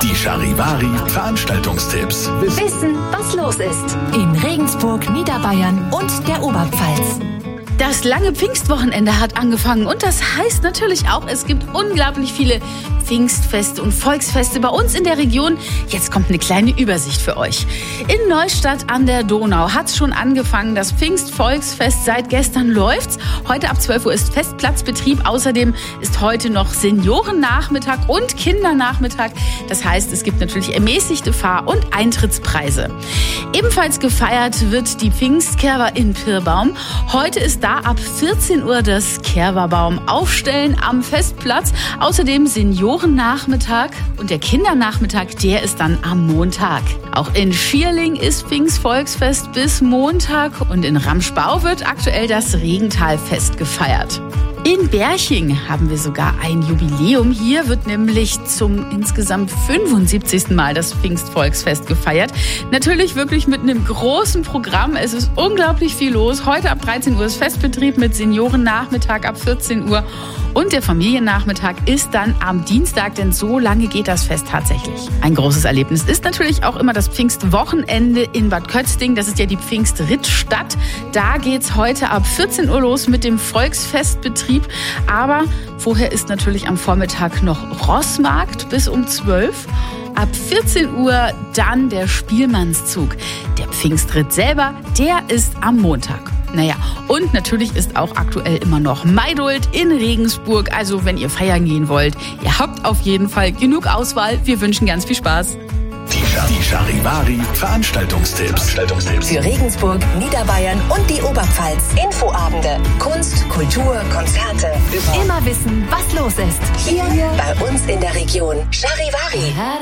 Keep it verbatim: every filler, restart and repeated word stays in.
Die Charivari Veranstaltungstipps. Wissen, was los ist. In Regensburg, Niederbayern und der Oberpfalz. Das lange Pfingstwochenende hat angefangen und das heißt natürlich auch, es gibt unglaublich viele Pfingstfeste und Volksfeste bei uns in der Region. Jetzt kommt eine kleine Übersicht für euch. In Neustadt an der Donau hat es schon angefangen. Das Pfingstvolksfest seit gestern läuft's. Heute ab zwölf Uhr ist Festplatzbetrieb. Außerdem ist heute noch Seniorennachmittag und Kindernachmittag. Das heißt, es gibt natürlich ermäßigte Fahr- und Eintrittspreise. Ebenfalls gefeiert wird die Pfingstkerwa in Pirbaum. Heute ist da ab vierzehn Uhr das Kerwabaum aufstellen am Festplatz. Außerdem Seniorennachmittag und der Kindernachmittag, der ist dann am Montag. Auch in Schierling ist Pfingstvolksfest bis Montag und in Ramschbau wird aktuell das Regentalfest gefeiert. In Berching haben wir sogar ein Jubiläum. Hier wird nämlich zum insgesamt fünfundsiebzigsten Mal das Pfingstvolksfest gefeiert. Natürlich wirklich mit einem großen Programm. Es ist unglaublich viel los. Heute ab dreizehn Uhr ist Festbetrieb mit Seniorennachmittag ab vierzehn Uhr. Und der Familiennachmittag ist dann am Dienstag, denn so lange geht das Fest tatsächlich. Ein großes Erlebnis ist natürlich auch immer das Pfingstwochenende in Bad Kötzding. Das ist ja die Pfingstrittstadt. Da geht's heute ab vierzehn Uhr los mit dem Volksfestbetrieb. Aber vorher ist natürlich am Vormittag noch Rossmarkt bis um zwölf. Ab vierzehn Uhr dann der Spielmannszug. Der Pfingstritt selber, der ist am Montag. Naja, und natürlich ist auch aktuell immer noch Maidult in Regensburg. Also wenn ihr feiern gehen wollt, ihr habt auf jeden Fall genug Auswahl. Wir wünschen ganz viel Spaß. Die Charivari Veranstaltungstipps. Veranstaltungstipps. Für Regensburg, Niederbayern und die Oberpfalz. Infoabende, Kunst, Kultur, Konzerte. Immer wissen, was los ist. Hier bei uns in der Region. Charivari.